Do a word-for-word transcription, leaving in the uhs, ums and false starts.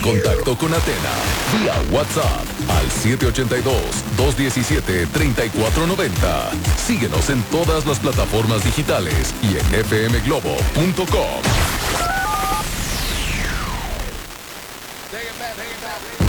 contacto con Atena vía WhatsApp al siete ocho dos, dos uno siete, tres cuatro nueve cero. Síguenos en todas las plataformas digitales y en f m globo punto com.